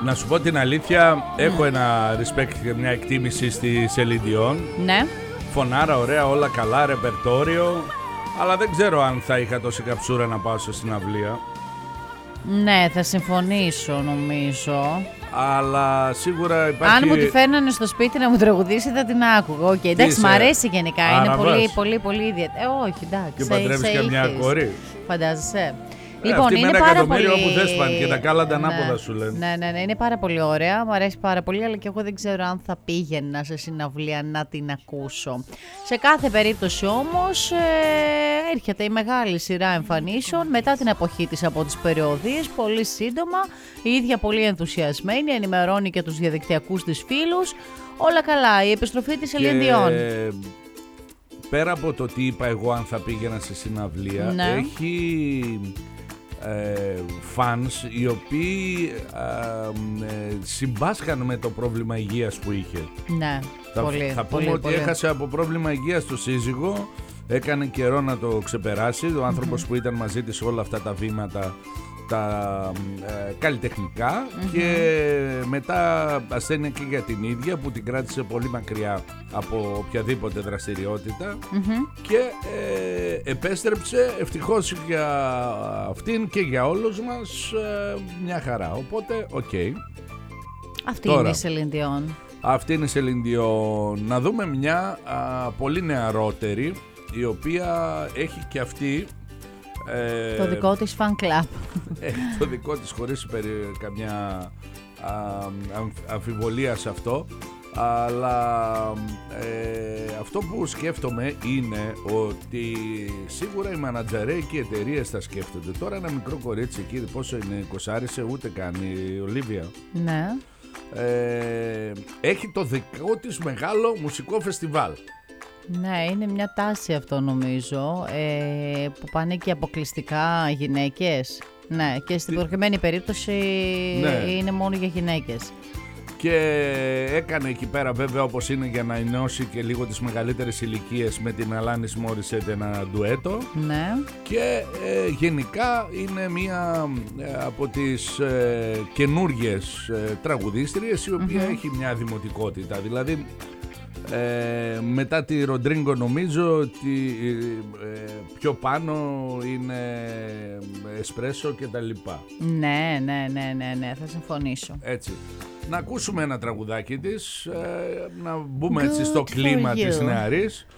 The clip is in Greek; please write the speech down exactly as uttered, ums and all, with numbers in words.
Να σου πω την αλήθεια, mm. έχω ένα respect και μια εκτίμηση στη Celine Dion. Ναι. Φωνάρα, ωραία, όλα καλά, ρεπερτόριο. Αλλά δεν ξέρω αν θα είχα τόση καψούρα να πάω σε συναυλία. Ναι, θα συμφωνήσω νομίζω. Αλλά σίγουρα υπάρχει... Αν μου τη φέρνανε στο σπίτι να μου τραγουδήσει θα την άκουγα. Okay, εντάξει, μ' αρέσει γενικά. Άρα είναι πολύ, βάς. πολύ, πολύ ιδιαίτερη. Ε, όχι, εντάξει. Και παντρεύεις και μια κόρη. Φαντάζεσαι. Ε, Λοιπόν, αυτή είναι με ένα πάρα εκατομμύριο πολύ... όπου θες πάνε και τα κάλαντα ανάποδα ναι, σου λένε. Ναι, ναι, ναι, είναι πάρα πολύ ωραία. Μου αρέσει πάρα πολύ, αλλά και εγώ δεν ξέρω αν θα πήγαινα σε συναυλία να την ακούσω. Σε κάθε περίπτωση όμως ε, έρχεται η μεγάλη σειρά εμφανίσεων μετά την αποχή της από τις περιοδίες, πολύ σύντομα. Η ίδια πολύ ενθουσιασμένη, ενημερώνει και τους διαδικτυακούς της φίλους. Όλα καλά, η επιστροφή της Celine Dion. Πέρα από το τι είπα εγώ αν θα πήγαινα σε συναυλία, ναι. έχει ε, fans οι οποίοι ε, ε, συμπάσχαν με το πρόβλημα υγείας που είχε. Ναι, θα, πολύ, θα πούμε πολύ, ότι πολύ. έχασε από πρόβλημα υγείας το σύζυγο, έκανε καιρό να το ξεπεράσει, ο άνθρωπος mm-hmm. που ήταν μαζί της όλα αυτά τα βήματα τα ε, καλλιτεχνικά mm-hmm. και μετά ασθένεια και για την ίδια που την κράτησε πολύ μακριά από οποιαδήποτε δραστηριότητα mm-hmm. και ε, επέστρεψε ευτυχώς για αυτήν και για όλους μας ε, μια χαρά, οπότε οκ. Okay. Αυτή Τώρα, είναι η Celine Dion. Αυτή είναι η Celine Dion. Να δούμε μια α, πολύ νεαρότερη η οποία έχει και αυτή Ε, το δικό της fan club. Έχει το δικό της χωρίς περί, καμιά α, αμφιβολία σε αυτό. Αλλά ε, αυτό που σκέφτομαι είναι ότι σίγουρα οι μανατζαρέοι και οι εταιρείες τα σκέφτονται. Τώρα ένα μικρό κορίτσι εκεί, πόσο είναι, εικοσάρισε, ούτε καν η Ολίβια. Ναι. Ε, έχει το δικό της μεγάλο μουσικό φεστιβάλ. Ναι, είναι μια τάση αυτό νομίζω, ε, που πάνε και αποκλειστικά γυναίκες. Ναι, και στην προκειμένη περίπτωση ναι. είναι μόνο για γυναίκες. Και έκανε εκεί πέρα βέβαια όπως είναι για να ενώσει και λίγο τις μεγαλύτερες ηλικίες με την Alanis Morissette ένα ντουέτο. Ναι. Και ε, γενικά είναι μία ε, από τις ε, καινούργιες ε, τραγουδίστριες η οποία mm-hmm. έχει μια δημοτικότητα. Δηλαδή Ε, μετά τη Ροντρίγκο νομίζω ότι ε, πιο πάνω είναι εσπρέσο και τα λοιπά. Ναι, ναι, ναι, ναι, ναι, θα συμφωνήσω. Έτσι. Να ακούσουμε ένα τραγουδάκι της, ε, να μπούμε Good έτσι στο κλίμα της νεαρής.